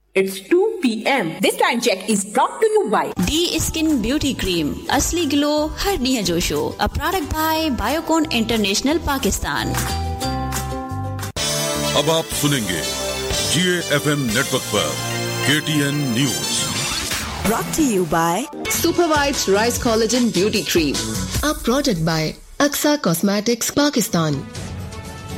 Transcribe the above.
It's 2 p.m. This time check is brought to you by D Skin Beauty Cream. असली glow हर निया जोशो. A product by Biocon International Pakistan. अब आप सुनेंगे GAFM network पर KTN news. Brought to you by Supervite Rice Collagen Beauty Cream. A product by Aksa Cosmetics Pakistan.